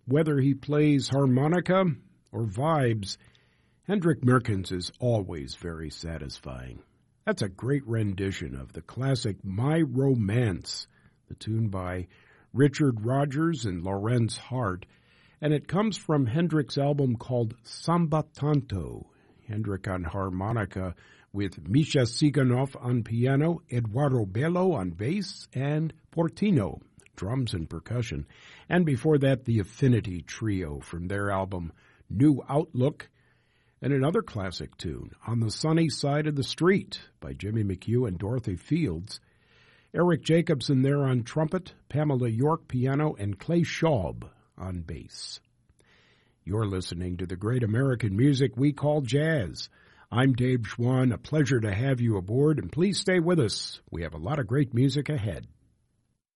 Whether he plays harmonica or vibes, Hendrik Merkens is always very satisfying. That's a great rendition of the classic My Romance, the tune by Richard Rodgers and Lorenz Hart, and it comes from Hendrik's album called Samba Tanto. Hendrik on harmonica with Misha Siganov on piano, Eduardo Bello on bass, and Portino, drums and percussion. And before that, the Affinity Trio from their album New Outlook, and another classic tune, On the Sunny Side of the Street, by Jimmy McHugh and Dorothy Fields. Eric Jacobson there on trumpet, Pamela York piano, and Clay Schaub on bass. You're listening to the great American music we call jazz. I'm Dave Schwann. A pleasure to have you aboard, and please stay with us. We have a lot of great music ahead.